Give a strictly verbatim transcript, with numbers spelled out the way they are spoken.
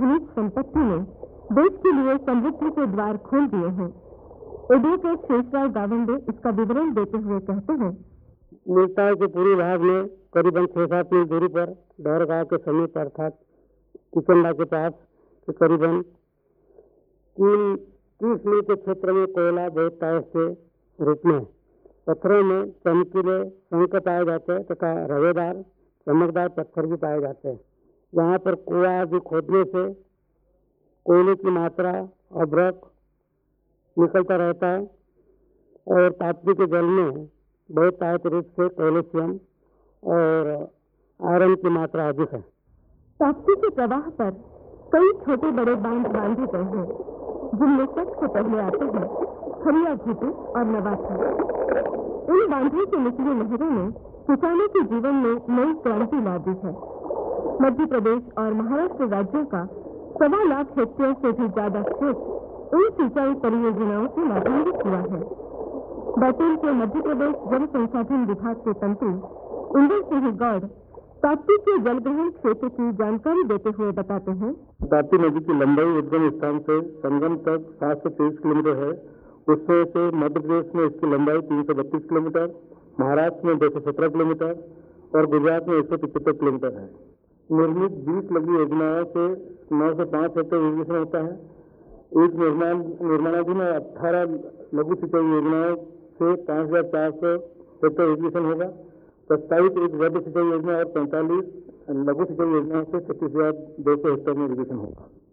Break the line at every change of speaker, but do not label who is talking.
खनिज संपत्ति ने देश के लिए समृद्धि के द्वार खोल दिए हैं। एडवोकेट शेषराव गावंडे इसका विवरण देते हुए कहते हैं,
मिलता के पूर्वी भाग में करीबन छह सात मील दूरी पर डोहर गांव के समीप अर्थात किचनडा के पास के करीबन तीन तीस मील के क्षेत्र में कोयला बहुत तायश के रूप में पत्थरों में चमकीले संक पाए जाते हैं तथा रवेदार चमकदार पत्थर भी पाए जाते हैं। यहाँ पर कुआं आदि खोदने से कोयले की मात्रा अभ्रक निकलता रहता है और ताप्ती के जल में बहुत तायत रूप से कैल्शियम और आयरन की मात्रा अधिक है।
ताप्ती के प्रवाह पर कई छोटे बड़े बांध बांधे गए हैं, जिनमें सबसे पहले आते हैं खरिया घीटू और नवाथा। इन बांधों से निकली नहरों ने किसानों के जीवन में नई क्रांति ला दी है। मध्य प्रदेश और महाराष्ट्र राज्यों का सवा लाख हेक्टेयर से भी ज्यादा क्षेत्र इन सिंचाई परियोजनाओं से लाभान्वित हुआ है। बैतूल के मध्य प्रदेश जल संसाधन विभाग के मंत्री इंदर सिंह गौड़ ताप्ती के जलग्रहण क्षेत्र की जानकारी देते हुए बताते हैं,
ताप्ती नदी की लंबाई उद्गम स्थान से संगम तक सात सौ तेईस किलोमीटर है। उसमें से मध्य प्रदेश में इसकी लंबाई तीन सौ बत्तीस किलोमीटर, महाराष्ट्र में दो सौ सत्रह किलोमीटर और गुजरात में एक सौ पिछहत्तर किलोमीटर है। निर्मित बीस लघु योजनाओं से नौ सौ पाँच हेक्टेयर इरिगेशन होता है। एक निर्माण निर्माणाधीन अठारह लघु सिंचाई योजनाओं से पाँच हजार चार सौ हेक्टेयर इरिगेशन होगा। प्रस्तावित एक वृद्ध सिंचाई योजना और पैंतालीस लघु सिंचाई योजनाओं से छत्तीस हजार दो सौ हेक्टेयर में इरिगेशन होगा।